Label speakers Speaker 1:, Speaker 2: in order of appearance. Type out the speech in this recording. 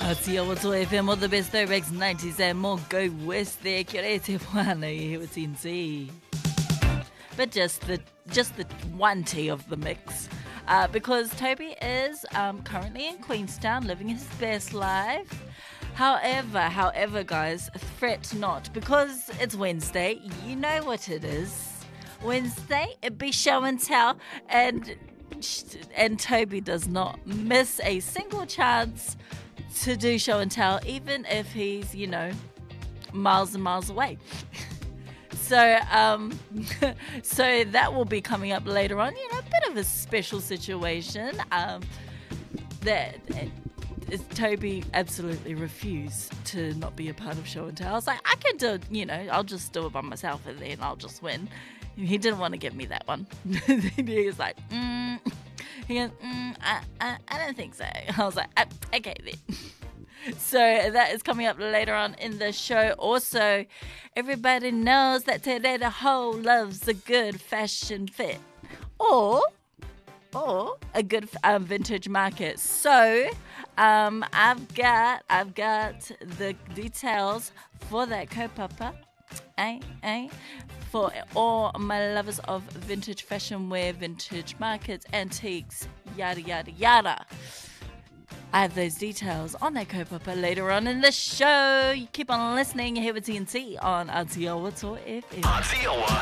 Speaker 1: Aotearoa FM, all the best throwbacks, 90s and more. Go west there. Kia ora te whānau, here with TNC. But just the one tea of the mix. Because Toby is currently in Queenstown living his best life. However, guys, fret not, because it's Wednesday. You know what it is. Wednesday, it be show and tell, and Toby does not miss a single chance to do show and tell, even if he's, miles and miles away. So so that will be coming up later on. A bit of a special situation. That Toby absolutely refused to not be a part of show and tell. I was like, I can do it, I'll just do it by myself and then I'll just win. He didn't want to give me that one. He was like, he goes, I don't think so. I was like, okay then. So that is coming up later on in the show. Also, everybody knows that Te Rere Hou loves a good fashion fit or a good vintage market. So I've got the details for that kaupapa. For all my lovers of vintage fashion wear, vintage markets, antiques, yada yada yada. I have those details on that kaupapa later on in the show. You keep on listening here with TNT on Aotearoa FM.